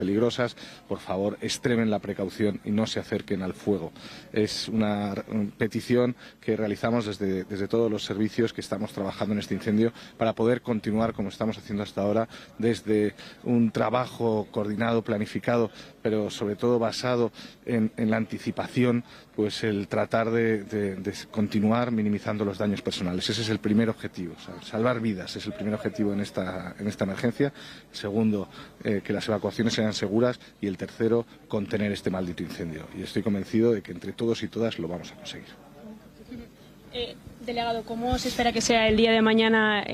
peligrosas, por favor extremen la precaución y no se acerquen al fuego. Es una petición que realizamos desde todos los servicios que estamos trabajando en este incendio para poder continuar como estamos haciendo hasta ahora, desde un trabajo coordinado, planificado, pero sobre todo basado en la anticipación, pues el tratar de continuar minimizando los daños personales. Ese es el primer objetivo, salvar vidas es el primer objetivo en esta emergencia. El segundo, que las evacuaciones sean seguras, y el tercero, contener este maldito incendio. Y estoy convencido de que entre todos y todas lo vamos a conseguir. Delegado, ¿cómo se espera que sea el día de mañana